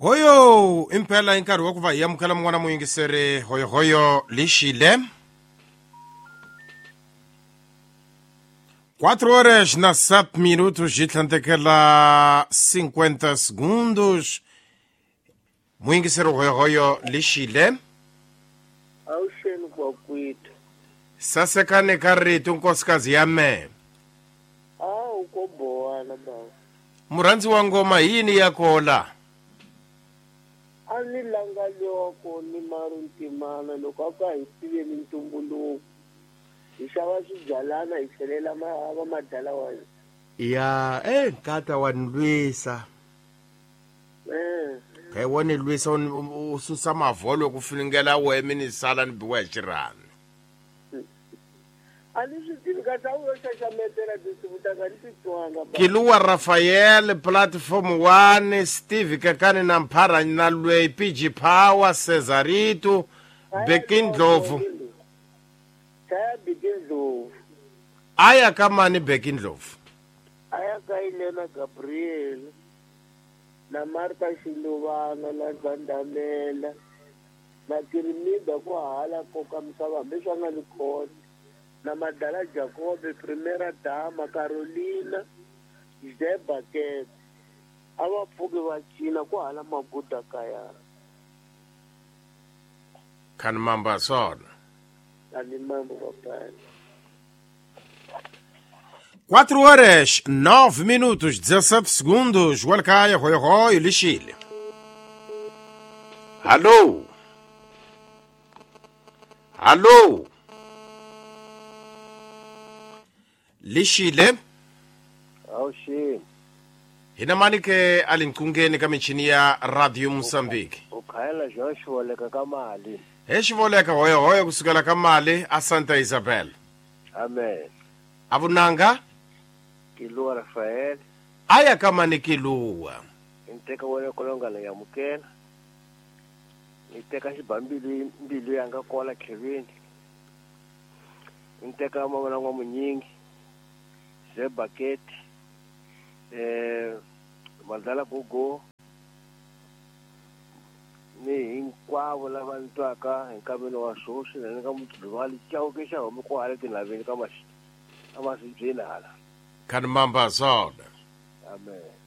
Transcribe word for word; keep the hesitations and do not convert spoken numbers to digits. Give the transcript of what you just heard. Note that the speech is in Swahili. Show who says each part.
Speaker 1: Hoyo impela inkari wokuva yamukela mwana muyingiseri hoyo hoyo lixile quatro horas na sete minutos jitlantekela cinquenta segundos muyingiseri hoyo hoyo lixile
Speaker 2: awusheni kwakwethu
Speaker 1: sasekane karito nkosikazi yame
Speaker 2: awu kobowana baba
Speaker 1: murhandzi wa ngoma yini yakola
Speaker 2: a ni langaliwako ni maruntimana loko a ka hi tiveni ntumbuluko hi xava swibyalana hi chelela va madala wa hina
Speaker 1: ya eh nkata wa nilwisa
Speaker 2: eh
Speaker 1: kai wa nilwisa ususa mavholo kufuningela wemi ni sala ni biwa hi xirhani
Speaker 2: a ni swi tivi kasi a wu yo xaxametela tinsimu ta ka ni ti twanga
Speaker 1: kiluwa Rafael platform one Steve Kekani na Mpharanyi na Lweyi P G Power Cesarito Bekindlovu
Speaker 2: chaya Bekindlovu
Speaker 1: aya kamani Bekindlovu
Speaker 2: aya ka Elena Gabriel na Martha Shiluvana na Zandamela na Kirimida ku hala koka misava hambi swa nga ni kona na Madala Jacobe Primera Dama Carolina Zebaket ava pfuke va cina ku hala maguda kaya
Speaker 1: kan mamba sona
Speaker 2: ani mambo papai
Speaker 1: quatro horas nove minutos dezessete segundos walkaya hoyo hoyo lixile alô alô lixile
Speaker 2: awusheni
Speaker 1: hina manike alinkungeni ka michini ya radio Mozambique
Speaker 2: ukhayela Josh woleka ka mali
Speaker 1: he xivoleka hoyo hoyo kusukela ka mali a Santa Isabel
Speaker 2: amen
Speaker 1: avunanga
Speaker 2: Kiluwa Rafael
Speaker 1: aya kama ni kiluwa
Speaker 2: inteka wena kolongana ya mukela inteka xibambili mbilu yanga kola Kevin inteka mama ngwa munyingi Zebaket eh Madala Gogo ni hinkwavo lava ni twaka hi nkambelo wa swoxi na ni ka mutluvali chauke xa homu ku hala tilaveni ka maxi a ma swi byela hala
Speaker 1: kan mamba sona
Speaker 2: amen